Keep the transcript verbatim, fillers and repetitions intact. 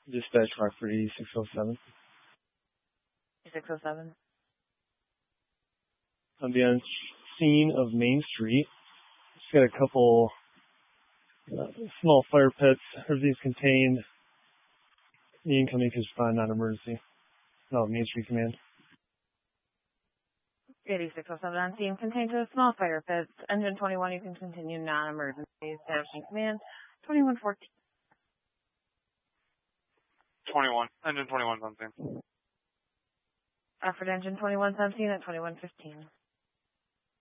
Dispatch Rockford eighty-six oh seven. eighty-six oh seven. I'll be on scene of Main Street. Just got a couple uh, small fire pits. Everything's contained. The incoming is fine, not emergency. No, Main Street Command. eighty-six oh seven on scene, contained to a small fire pit. Engine twenty-one, you can continue non-emergency. Establishing command, twenty-one fourteen. twenty-one. Engine twenty-one's on scene. Offered engine twenty-one seventeen at twenty-one fifteen.